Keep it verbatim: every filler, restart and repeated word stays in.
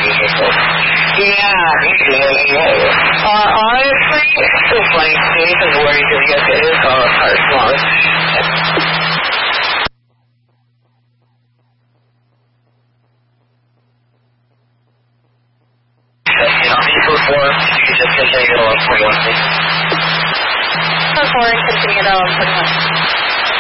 Yeah, yeah. Uh, honestly, it's still funny to me because where you can get it is all apart small. You know, before you just continue to love forty-one. Before and continue to love forty-one.